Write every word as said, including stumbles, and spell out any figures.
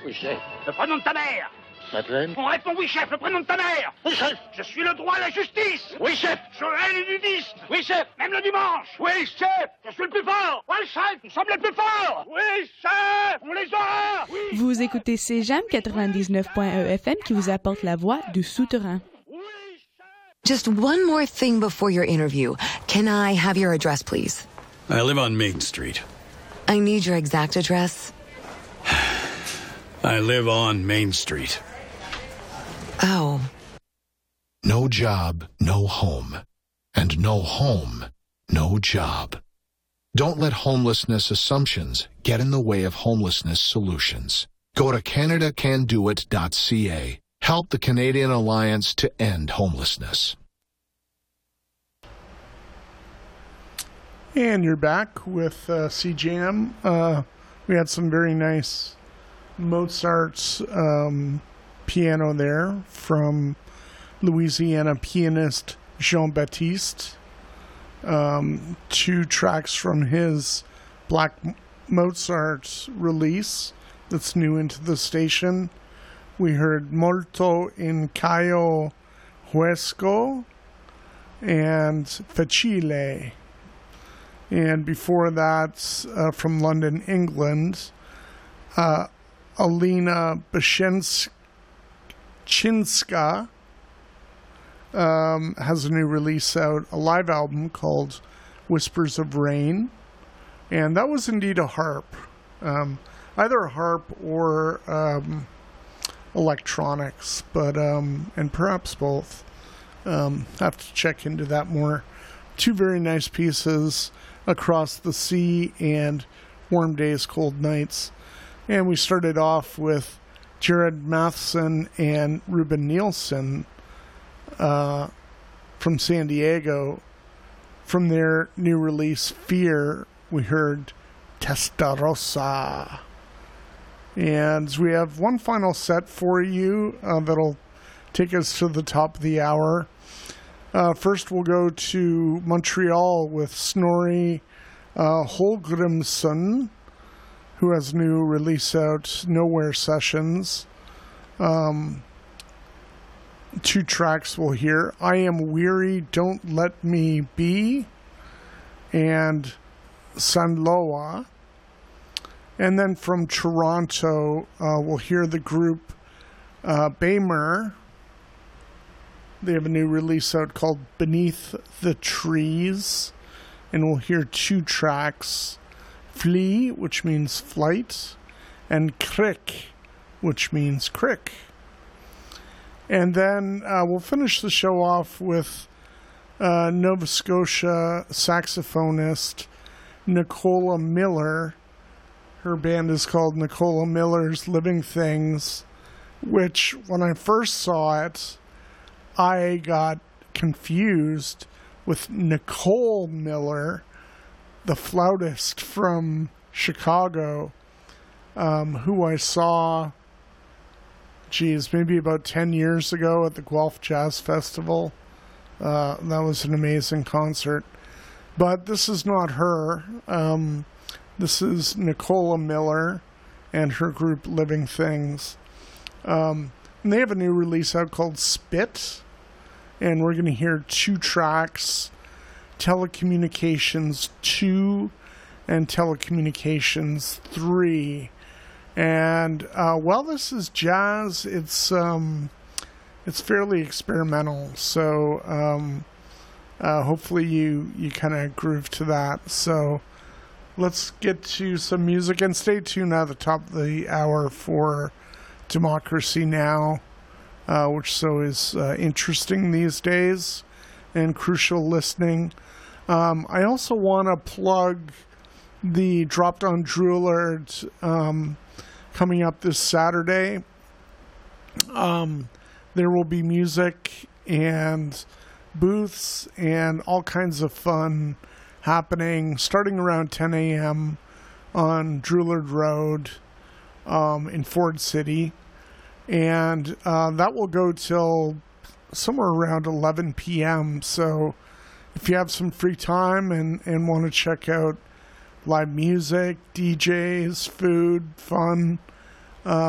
Oui, chef. Le prénom de ta mère. Madeleine. On répond oui, chef, le prénom de ta mère. Oui, chef. Je suis le droit et la justice. Oui, chef. Joël et nudiste. Oui, chef. Même le dimanche. Oui, chef. Je suis le plus fort. Oui, chef. Nous sommes les plus forts. Oui, chef. On les aura. Oui. Vous écoutez C J A M quatre-vingt-dix-neuf point un F M qui vous apporte la voix du souterrain. Just one more thing before your interview. Can I have your address, please? I live on Main Street. I need your exact address. I live on Main Street. Oh. No job, no home. And no home, no job. Don't let homelessness assumptions get in the way of homelessness solutions. Go to canada can do it dot c a. Help the Canadian Alliance to end homelessness. And you're back with uh, C J M. Uh, we had some very nice Mozart's um, piano there from Louisiana pianist Jean-Baptiste. Um, two tracks from his Black Mozart release that's new into the station. We heard Molto in Caio Huesco and Facile. And before that, uh, from London, England, uh, Alina Bashenskinska um, has a new release out, a live album called Whispers of Rain. And that was indeed a harp. Um, either a harp or um, electronics, but um, and perhaps both. Um, have to check into that more. Two very nice pieces, Across the Sea and Warm Days, Cold Nights. And we started off with Jared Matheson and Ruben Nielsen uh, from San Diego. From their new release, Fear, we heard Testarossa. And we have one final set for you uh, that'll take us to the top of the hour. Uh, first, we'll go to Montreal with Snorri uh, Holgrimsson, who has a new release out, Nowhere Sessions. Um, two tracks we'll hear, I Am Weary, Don't Let Me Be, and Sanloa. And then from Toronto, uh, we'll hear the group uh, Baymer. They have a new release out called Beneath the Trees. And we'll hear two tracks, Flee, which means flight, and Crick, which means crick. And then uh, we'll finish the show off with uh, Nova Scotia saxophonist Nicola Miller. Her band is called Nicola Miller's Living Things, which when I first saw it, I got confused with Nicole Miller, the flautist from Chicago, um, who I saw, geez, maybe about ten years ago at the Guelph Jazz Festival. Uh, that was an amazing concert. But this is not her. Um, this is Nicola Miller and her group Living Things. Um, and they have a new release out called Spit. And we're going to hear two tracks, Telecommunications two and Telecommunications three. And uh, while this is jazz, it's um, it's fairly experimental. So um, uh, hopefully you, you kind of groove to that. So let's get to some music and stay tuned at the top of the hour for Democracy Now!, uh, which so is uh, interesting these days and crucial listening. Um, I also want to plug the Dropped on Droolard um, coming up this Saturday. Um, there will be music and booths and all kinds of fun happening starting around ten a.m. on Droolard Road um, in Ford City. And uh, that will go till somewhere around eleven p.m. So if you have some free time and, and want to check out live music, D Js, food, fun, uh,